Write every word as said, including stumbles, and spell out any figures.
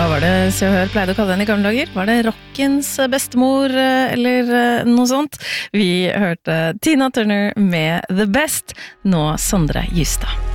Hva var det Se og Hør pleide å kalle den i gamle dager? Var det rockens bestemor, eller noe sånt? Vi hørte Tina Turner med The Best, nå Sondre Justad.